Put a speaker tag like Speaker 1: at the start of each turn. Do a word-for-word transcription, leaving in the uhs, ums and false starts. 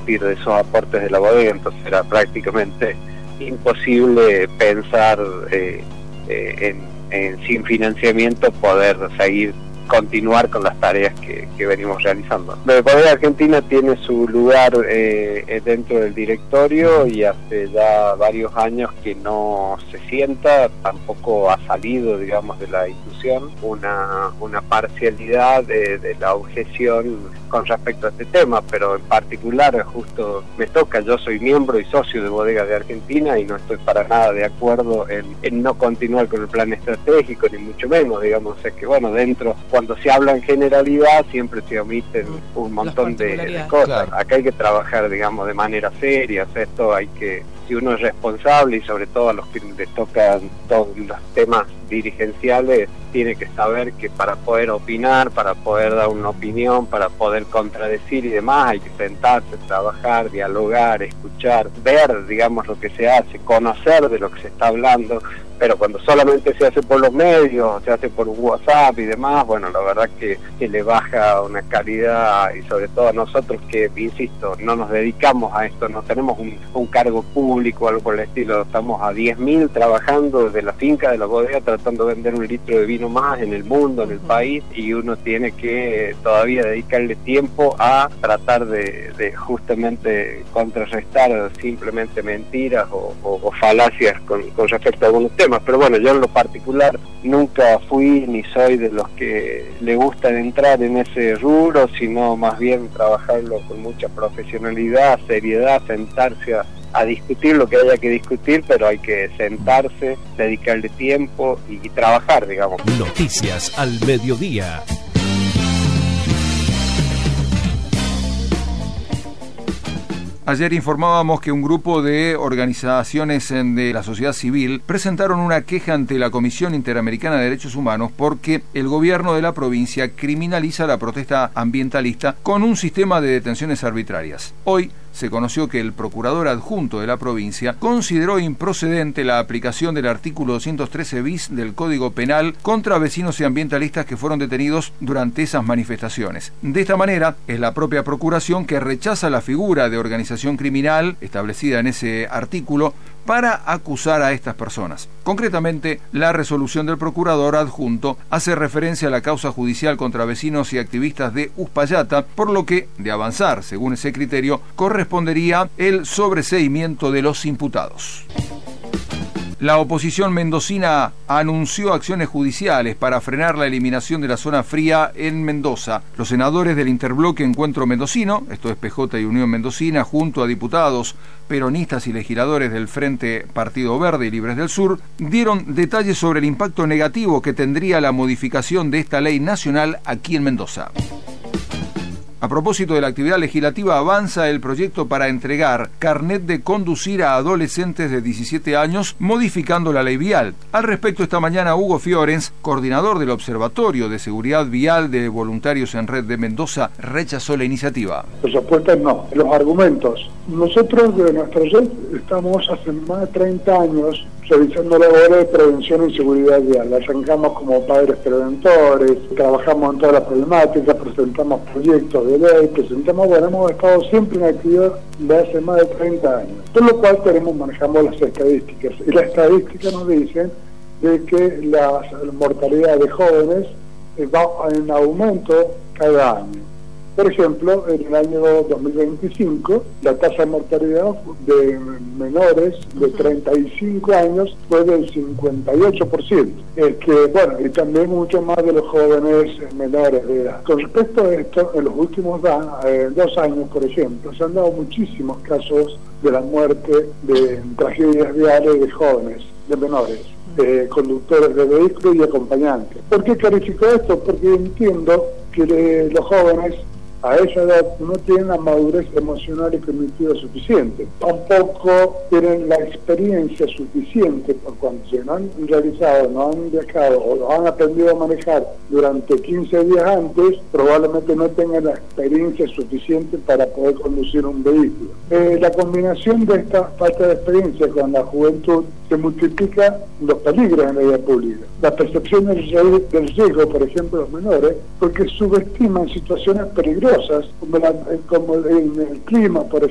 Speaker 1: partir de esos aportes de la bodega, entonces era prácticamente imposible pensar eh, eh, en, en sin financiamiento poder seguir continuar con las tareas que, que venimos realizando. La Bodega Argentina tiene su lugar eh, dentro del directorio y hace ya varios años que no se sienta, tampoco ha salido, digamos, de la institución una, una parcialidad de, de la objeción con respecto a este tema, pero en particular justo me toca, yo soy miembro y socio de Bodega de Argentina y no estoy para nada de acuerdo en, en no continuar con el plan estratégico, ni mucho menos, digamos, es que bueno, dentro, cuando se habla en generalidad siempre se omiten un montón de, de cosas, claro. Acá hay que trabajar, digamos, de manera seria, o sea, esto hay que, si uno es responsable y sobre todo a los que les tocan todos los temas dirigenciales, tiene que saber que para poder opinar, para poder dar una opinión, para poder contradecir y demás, hay que sentarse, trabajar, dialogar, escuchar, ver, digamos, lo que se hace, conocer de lo que se está hablando, pero cuando solamente se hace por los medios, se hace por un WhatsApp y demás, bueno, la verdad que, que le baja una calidad, y sobre todo a nosotros que, insisto, no nos dedicamos a esto, no tenemos un, un cargo público o algo por el estilo, estamos a diez mil trabajando desde la finca de la bodega tratando de vender un litro de vino más en el mundo, en el país, y uno tiene que todavía dedicarle tiempo a tratar de, de justamente contrarrestar simplemente mentiras o, o, o falacias con, con respecto a algunos temas. Pero bueno, yo en lo particular nunca fui ni soy de los que le gustan entrar en ese rubro, sino más bien trabajarlo con mucha profesionalidad, seriedad, sentarse a, a discutir lo que haya que discutir, pero hay que sentarse, dedicarle tiempo y, y trabajar, digamos.
Speaker 2: Noticias al mediodía.
Speaker 3: Ayer informábamos que un grupo de organizaciones de la sociedad civil presentaron una queja ante la Comisión Interamericana de Derechos Humanos porque el gobierno de la provincia criminaliza la protesta ambientalista con un sistema de detenciones arbitrarias. Hoy se conoció que el procurador adjunto de la provincia consideró improcedente la aplicación del artículo doscientos trece bis del Código Penal contra vecinos y ambientalistas que fueron detenidos durante esas manifestaciones. De esta manera, es la propia Procuración que rechaza la figura de organización criminal establecida en ese artículo para acusar a estas personas. Concretamente, la resolución del procurador adjunto hace referencia a la causa judicial contra vecinos y activistas de Uspallata, por lo que, de avanzar según ese criterio, correspondería el sobreseimiento de los imputados. La oposición mendocina anunció acciones judiciales para frenar la eliminación de la zona fría en Mendoza. Los senadores del interbloque Encuentro Mendocino, esto es P J y Unión Mendocina, junto a diputados, peronistas y legisladores del Frente Partido Verde y Libres del Sur, dieron detalles sobre el impacto negativo que tendría la modificación de esta ley nacional aquí en Mendoza. A propósito de la actividad legislativa, avanza el proyecto para entregar carnet de conducir a adolescentes de diecisiete años, modificando la ley vial. Al respecto, esta mañana Hugo Fiorens, coordinador del Observatorio de Seguridad Vial de Voluntarios en Red de Mendoza, rechazó la iniciativa.
Speaker 4: Los opuestos no, los argumentos. Nosotros de nuestra red estamos hace más de treinta años realizando labores de prevención en seguridad vial. Arrancamos como padres preventores, trabajamos en todas las problemáticas, presentamos proyectos de ley, presentamos, bueno, hemos estado siempre en actividad de hace más de treinta años. Por lo cual tenemos, manejamos las estadísticas. Y las estadísticas nos dicen de que la mortalidad de jóvenes va en aumento cada año. Por ejemplo, en el año dos mil veinticinco, la tasa de mortalidad de menores de treinta y cinco años fue del cincuenta y ocho por ciento. Es que, bueno, y también mucho más de los jóvenes menores de edad. Con respecto a esto, en los últimos da, eh, dos años, por ejemplo, se han dado muchísimos casos de la muerte de tragedias viales de jóvenes, de menores. Eh, conductores de vehículos y acompañantes. ¿Por qué clarifico esto? Porque entiendo que eh, los jóvenes a esa edad no tienen la madurez emocional y cognitiva suficiente. Tampoco tienen la experiencia suficiente, por cuando se no han realizado, no han viajado o lo han aprendido a manejar durante quince días antes, probablemente no tengan la experiencia suficiente para poder conducir un vehículo. Eh, la combinación de esta falta de experiencia con la juventud se multiplica los peligros en la vida pública. La percepción del riesgo, por ejemplo, de los menores, porque subestiman situaciones peligrosas, como, la, como en el clima, por ejemplo,